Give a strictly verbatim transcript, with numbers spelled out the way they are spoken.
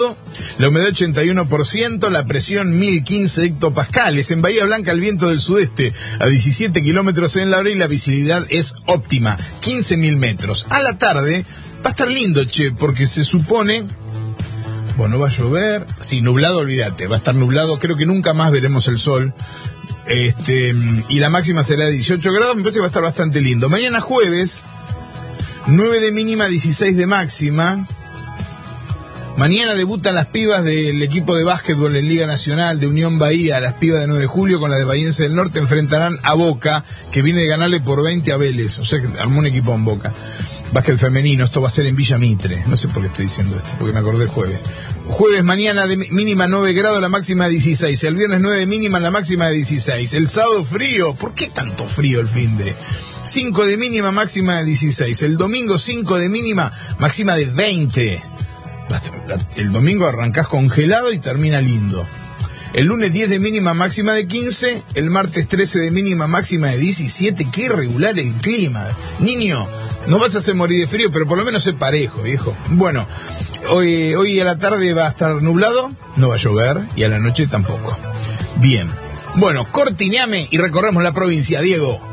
La humedad ochenta y uno por ciento, la presión mil quince hectopascales. En Bahía Blanca el viento del sudeste a diecisiete kilómetros en la hora y la visibilidad es óptima, quince mil metros. A la tarde va a estar lindo, che, porque se supone... Bueno, va a llover. Sí, nublado, olvídate, va a estar nublado, creo que nunca más veremos el sol. Este, y la máxima será de dieciocho grados, me parece que va a estar bastante lindo. Mañana jueves, nueve de mínima, dieciséis de máxima. Mañana debutan las pibas del equipo de básquetbol en Liga Nacional de Unión Bahía. Las pibas de nueve de julio con las de Bahiense del Norte enfrentarán a Boca, que viene de ganarle por veinte a Vélez. O sea que armó un equipo en Boca. Básquet femenino, esto va a ser en Villa Mitre. No sé por qué estoy diciendo esto, porque me acordé el jueves. Jueves mañana de mínima nueve grados, la máxima de dieciséis. El viernes nueve de mínima, la máxima de dieciséis. El sábado frío. ¿Por qué tanto frío el fin de...? cinco de mínima, máxima de dieciséis. El domingo cinco de mínima, máxima de veinte. El domingo arrancás congelado y termina lindo. El lunes diez de mínima, máxima de quince. El martes trece de mínima, máxima de diecisiete. Qué irregular el clima. Niño, no vas a hacer morir de frío, pero por lo menos es parejo, viejo. Bueno, hoy, hoy a la tarde va a estar nublado, no va a llover, y a la noche tampoco. Bien. Bueno, cortineame y recorremos la provincia, Diego.